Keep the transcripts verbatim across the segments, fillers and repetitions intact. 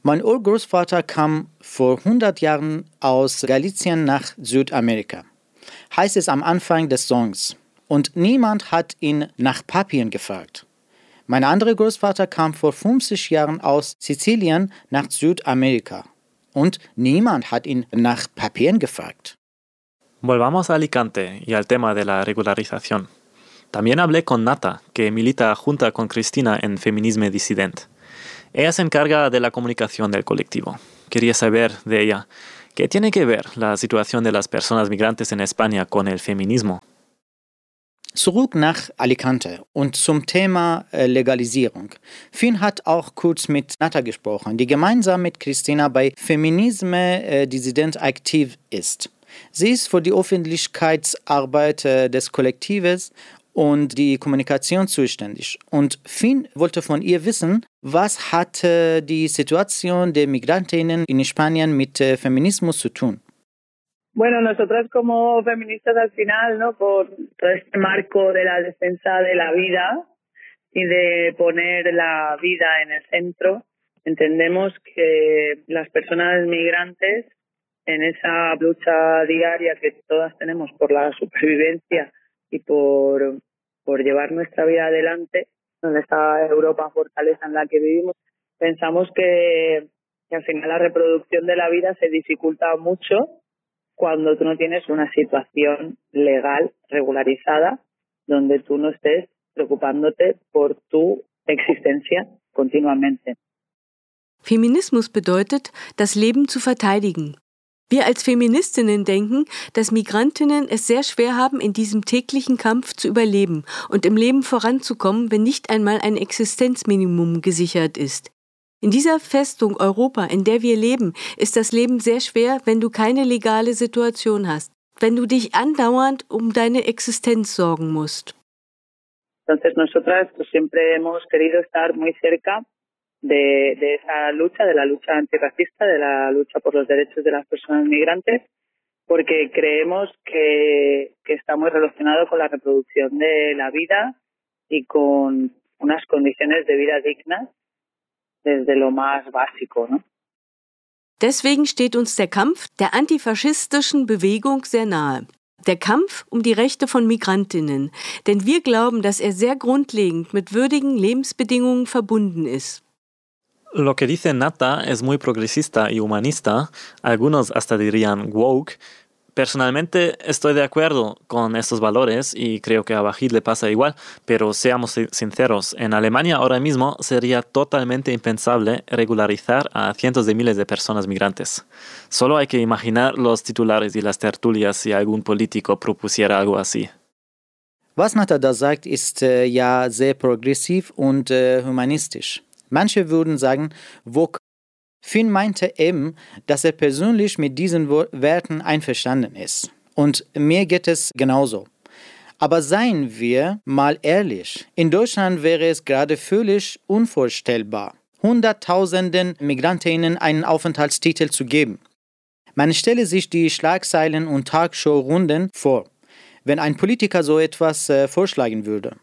Mein Urgroßvater kam vor hundert Jahren aus Galicien nach Südamerika, heißt es am Anfang des Songs. Und niemand hat ihn nach Papieren gefragt. Mein anderer Großvater kam vor fünfzig Jahren aus Sizilien nach Südamerika. Und niemand hat ihn nach Papieren gefragt. Volvamos a Alicante y al tema de la regularización. También hablé con Nata, que milita junto con Cristina en Feminisme Disident. Ella se encarga de la comunicación del colectivo. Quería saber de ella, ¿qué tiene que ver la situación de las personas migrantes en España con el feminismo? Zurück nach Alicante und zum Thema äh, Legalisierung. Finn hat auch kurz mit Nata gesprochen, die gemeinsam mit Christina bei Feminisme äh, Dissident aktiv ist. Sie ist für die Öffentlichkeitsarbeit äh, des Kollektives und die Kommunikation zuständig. Und Finn wollte von ihr wissen, was hat äh, die Situation der Migrantinnen in Spanien mit äh, Feminismus zu tun. Bueno, nosotras como feministas al final, ¿no? Por todo este marco de la defensa de la vida y de poner la vida en el centro, entendemos que las personas migrantes en esa lucha diaria que todas tenemos por la supervivencia y por, por llevar nuestra vida adelante, en esta Europa fortaleza en la que vivimos, pensamos que, que al final la reproducción de la vida se dificulta mucho cuando tú no tienes una situación legal regularizada donde tú no estés preocupándote por tu existencia continuamente. Feminismus bedeutet, das Leben zu verteidigen. Wir als Feministinnen denken, dass Migrantinnen es sehr schwer haben, in diesem täglichen Kampf zu überleben und im Leben voranzukommen, wenn nicht einmal ein Existenzminimum gesichert ist. In dieser Festung Europa, in der wir leben, ist das Leben sehr schwer, wenn du keine legale Situation hast, wenn du dich andauernd um deine Existenz sorgen musst. Entonces nosotras pues, siempre hemos querido estar muy cerca de, de esa lucha, de la lucha antirracista, de la lucha por los derechos de las personas migrantes, porque creemos que, que está muy relacionado con la reproducción de la vida y con unas condiciones de vida dignas desde lo más básico, ¿no? Deswegen steht uns der Kampf der antifaschistischen Bewegung sehr nahe. Der Kampf um die Rechte von Migrantinnen, denn wir glauben, dass er sehr grundlegend mit würdigen Lebensbedingungen verbunden ist. Lo que dice Nata es muy progresista y humanista, algunos hasta dirían woke. Personalmente estoy de acuerdo con estos valores y creo que a Bajid le pasa igual, pero seamos sinceros, en Alemania ahora mismo sería totalmente impensable regularizar a cientos de miles de personas migrantes. Solo hay que imaginar los titulares y las tertulias si algún político propusiera algo así. Was Nata da sagt, ist äh, ja sehr progressiv und äh, humanistisch. Manche würden sagen, woke. Finn meinte eben, dass er persönlich mit diesen Werten einverstanden ist. Und mir geht es genauso. Aber seien wir mal ehrlich, in Deutschland wäre es gerade völlig unvorstellbar, Hunderttausenden Migrantinnen einen Aufenthaltstitel zu geben. Man stelle sich die Schlagzeilen und Talkshow-Runden vor, wenn ein Politiker so etwas äh, vorschlagen würde.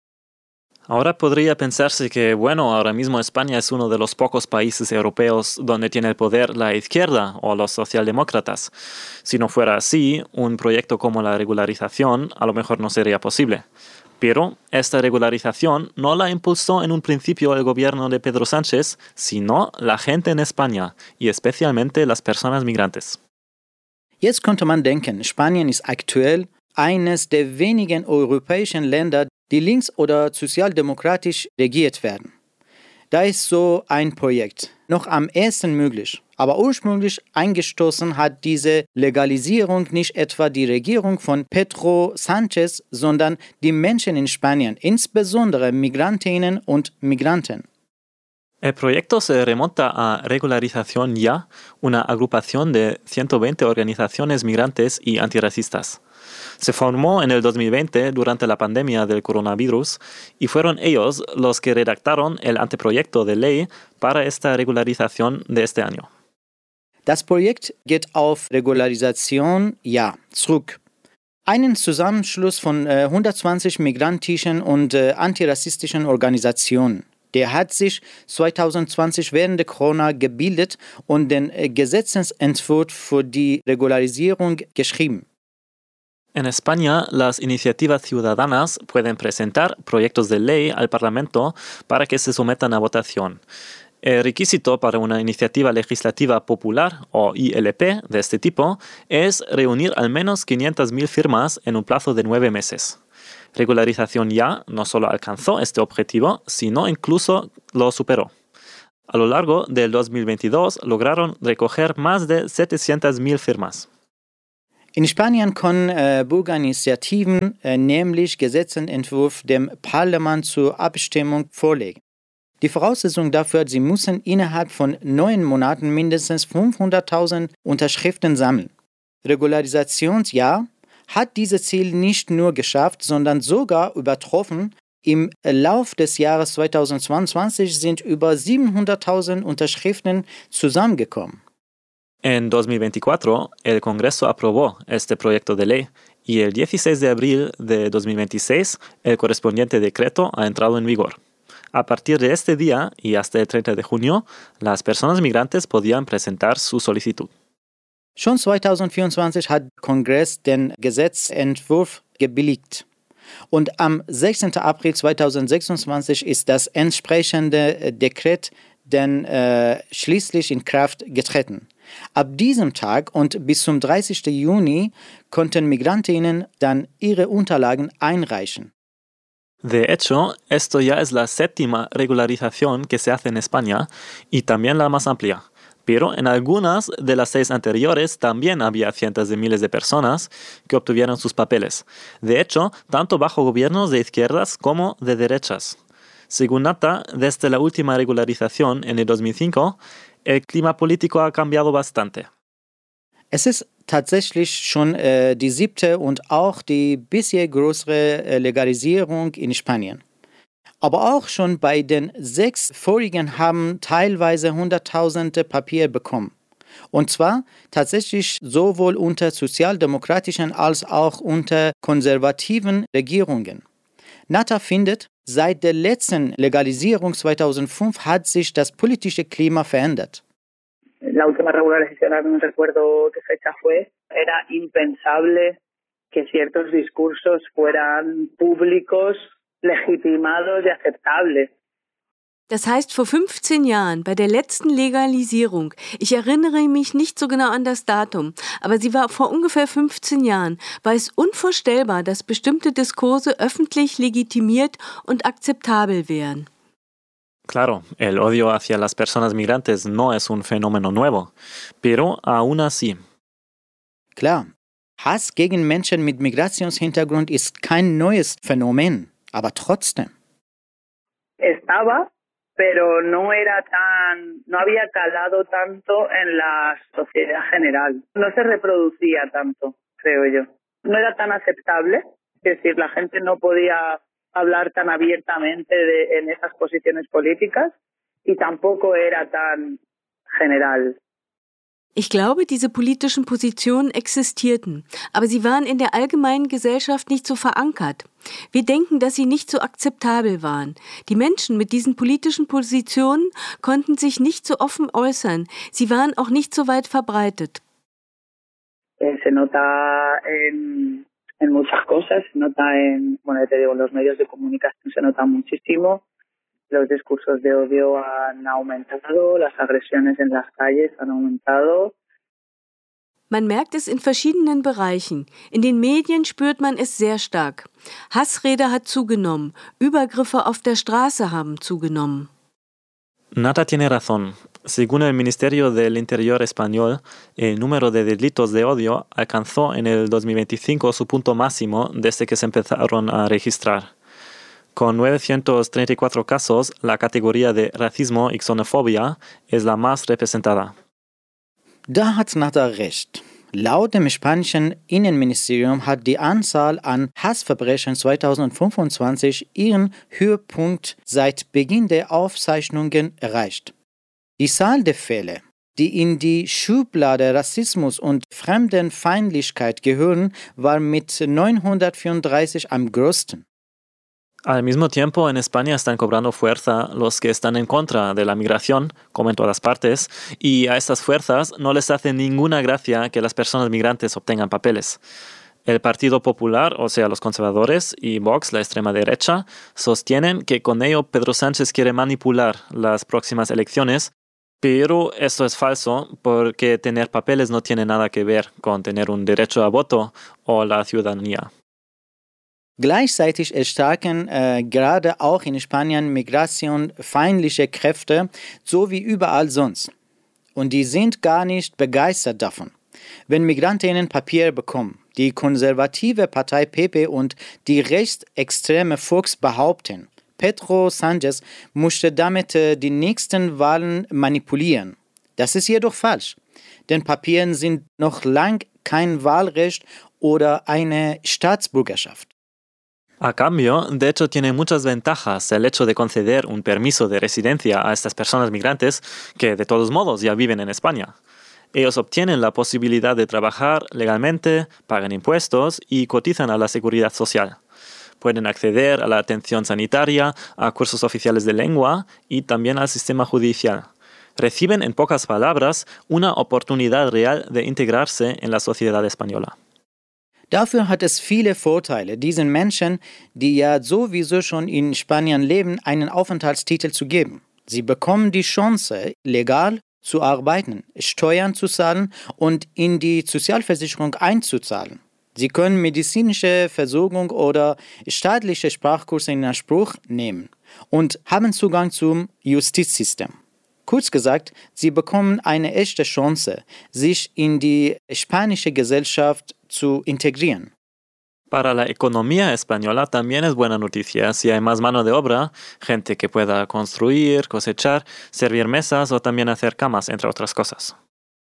Ahora podría pensarse que, bueno, ahora mismo España es uno de los pocos países europeos donde tiene el poder la izquierda o los socialdemócratas. Si no fuera así, un proyecto como la regularización a lo mejor no sería posible. Pero esta regularización no la impulsó en un principio el gobierno de Pedro Sánchez, sino la gente en España y especialmente las personas migrantes. Jetzt könnte man denken, Spanien ist aktuell eines der wenigen europäischen Länder, die links- oder sozialdemokratisch regiert werden. Da ist so ein Projekt noch am ehesten möglich. Aber ursprünglich eingestoßen hat diese Legalisierung nicht etwa die Regierung von Pedro Sánchez, sondern die Menschen in Spanien, insbesondere Migrantinnen und Migranten. El proyecto se remonta a Regularización Ya, una agrupación de ciento veinte organizaciones migrantes y antirracistas. Se formó en el dos mil veinte durante la pandemia del coronavirus y fueron ellos los que redactaron el anteproyecto de ley para esta regularización de este año. Das Projekt geht auf Regularisation Ja zurück. Einen Zusammenschluss von äh, hundertzwanzig migrantischen und äh, antirassistischen Organisationen. Der hat sich zwanzig zwanzig während der Corona gebildet und den Gesetzesentwurf für die Regularisierung geschrieben. En España, las iniciativas ciudadanas pueden presentar proyectos de ley al Parlamento para que se sometan a votación. El requisito para una iniciativa legislativa popular o I L P de este tipo es reunir al menos quinientas mil firmas en un plazo de nueve meses. Regularización Ya no solo alcanzó este objetivo, sino incluso lo superó. A lo largo del dos mil veintidós lograron recoger más de setecientas mil firmas. In Spanien können äh, Bürgerinitiativen äh, nämlich Gesetzesentwurf dem Parlament zur Abstimmung vorlegen. Die Voraussetzung dafür, sie müssen innerhalb von neun Monaten mindestens fünfhunderttausend Unterschriften sammeln. Regularisationsjahr hat dieses Ziel nicht nur geschafft, sondern sogar übertroffen. Im Lauf des Jahres zwanzig zweiundzwanzig sind über siebenhunderttausend Unterschriften zusammengekommen. En dos mil veinticuatro, el Congreso aprobó este proyecto de ley y el dieciséis de abril de dos mil veintiséis el correspondiente decreto ha entrado en vigor. A partir de este día y hasta el treinta de junio, las personas migrantes podían presentar su solicitud. Schon zwanzig vierundzwanzig hat der Kongress den Gesetzentwurf gebilligt. Und am sechzehnten April zweitausendsechsundzwanzig ist das entsprechende Dekret dann äh, schließlich in Kraft getreten. Ab diesem Tag und bis zum dreißigsten Juni konnten Migrantinnen dann ihre Unterlagen einreichen. De hecho, esto ya es la séptima regularización que se hace en España y también la más amplia. Pero en algunas de las seis anteriores también había cientos de miles de personas que obtuvieron sus papeles. De hecho, tanto bajo gobiernos de izquierdas como de derechas. Según Nata, desde la última regularización en el dos mil cinco, el clima político ha cambiado bastante. Es ist tatsächlich schon äh, die siebte und auch die bisher größere äh, Legalisierung in Spanien. Aber auch schon bei den sechs vorigen haben teilweise Hunderttausende Papier bekommen. Und zwar tatsächlich sowohl unter sozialdemokratischen als auch unter konservativen Regierungen. Nata findet, seit der letzten Legalisierung zweitausendfünf hat sich das politische Klima verändert. La última regularización, no recuerdo qué fecha fue, era impensable que ciertos discursos fueran públicos, legitimados y aceptables. Das heißt, vor fünfzehn Jahren, bei der letzten Legalisierung, ich erinnere mich nicht so genau an das Datum, aber sie war vor ungefähr fünfzehn Jahren, war es unvorstellbar, dass bestimmte Diskurse öffentlich legitimiert und akzeptabel wären. Claro, el odio hacia las personas migrantes no es un fenómeno nuevo, pero aún así. Klar, Hass gegen Menschen mit Migrationshintergrund ist kein neues Phänomen, aber trotzdem. Estaba, pero no era tan, no había calado tanto en la sociedad general. No se reproducía tanto, creo yo. No era tan aceptable, es decir, la gente no podía hablar tan abiertamente de, en esas posiciones políticas y tampoco era tan general. Ich glaube, diese politischen Positionen existierten, aber sie waren in der allgemeinen Gesellschaft nicht so verankert. Wir denken, dass sie nicht so akzeptabel waren. Die Menschen mit diesen politischen Positionen konnten sich nicht so offen äußern. Sie waren auch nicht so weit verbreitet. Se nota en, en muchas cosas, se nota en, bueno, te digo, en los medios de comunicación se nota muchísimo. Los discursos de odio han aumentado, las agresiones en las calles han aumentado. Man merkt es in verschiedenen Bereichen. In den Medien spürt man es sehr stark. Hassrede hat zugenommen, Übergriffe auf der Straße haben zugenommen. Nata tiene razón. Según el Ministerio del Interior español, el número de delitos de odio alcanzó en el dos mil veinticinco su punto máximo desde que se empezaron a registrar. Con novecientos treinta y cuatro casos, la categoría de racismo y xenofobia es la más representada. Da hat Nata recht. Laut dem spanischen Innenministerium hat die Anzahl an Hassverbrechen zwanzig fünfundzwanzig ihren Höhepunkt seit Beginn der Aufzeichnungen erreicht. Die Zahl der Fälle, die in die Schublade Rassismus und Fremdenfeindlichkeit gehören, war mit neunhundertvierunddreißig am größten. Al mismo tiempo, en España están cobrando fuerza los que están en contra de la migración, como en todas partes, y a estas fuerzas no les hace ninguna gracia que las personas migrantes obtengan papeles. El Partido Popular, o sea, los conservadores, y Vox, la extrema derecha, sostienen que con ello Pedro Sánchez quiere manipular las próximas elecciones, pero esto es falso porque tener papeles no tiene nada que ver con tener un derecho a voto o la ciudadanía. Gleichzeitig erstarken äh, gerade auch in Spanien migrationfeindliche Kräfte, so wie überall sonst. Und die sind gar nicht begeistert davon. Wenn Migrantinnen Papier bekommen, die konservative Partei P P und die rechtsextreme Vox behaupten, Pedro Sánchez musste damit äh, die nächsten Wahlen manipulieren. Das ist jedoch falsch, denn Papieren sind noch lang kein Wahlrecht oder eine Staatsbürgerschaft. A cambio, de hecho, tiene muchas ventajas el hecho de conceder un permiso de residencia a estas personas migrantes que, de todos modos, ya viven en España. Ellos obtienen la posibilidad de trabajar legalmente, pagan impuestos y cotizan a la seguridad social. Pueden acceder a la atención sanitaria, a cursos oficiales de lengua y también al sistema judicial. Reciben, en pocas palabras, una oportunidad real de integrarse en la sociedad española. Dafür hat es viele Vorteile, diesen Menschen, die ja sowieso schon in Spanien leben, einen Aufenthaltstitel zu geben. Sie bekommen die Chance, legal zu arbeiten, Steuern zu zahlen und in die Sozialversicherung einzuzahlen. Sie können medizinische Versorgung oder staatliche Sprachkurse in Anspruch nehmen und haben Zugang zum Justizsystem. Kurz gesagt, sie bekommen eine echte Chance, sich in die spanische Gesellschaft zu integrieren. Para la economía española también es buena noticia si hay más mano de obra, gente que pueda construir, cosechar, servir mesas o también hacer camas, entre otras cosas.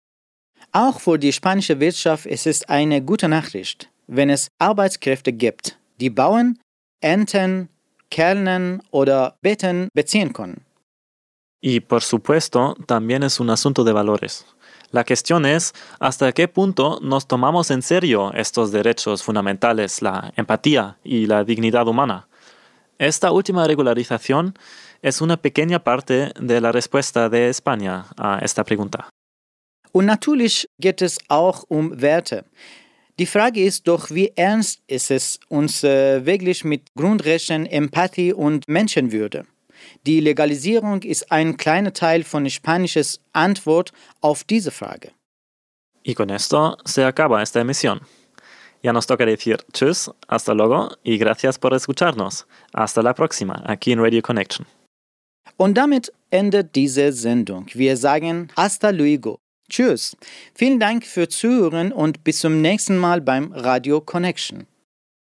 Auch für die spanische Wirtschaft ist es eine gute Nachricht, wenn es Arbeitskräfte gibt, die bauen, ernten, kellnern oder Betten beziehen können. Y por supuesto, también es un asunto de valores. La cuestión es hasta qué punto nos tomamos en serio estos derechos fundamentales, la empatía y la dignidad humana. Esta última regularización es una pequeña parte de la respuesta de España a esta pregunta. Und natürlich geht es auch um Werte. Die Frage ist doch, wie ernst ist es uns äh, wirklich mit Grundrechten, Empathie und Menschenwürde? Die Legalisierung ist ein kleiner Teil von spanisches Antwort auf diese Frage. Y con esto se acaba esta emisión. Ya nos toca decir tschüss, hasta luego y gracias por escucharnos. Hasta la próxima, aquí en Radio Connection. Und damit endet diese Sendung. Wir sagen hasta luego. Tschüss. Vielen Dank für Zuhören und bis zum nächsten Mal beim Radio Connection.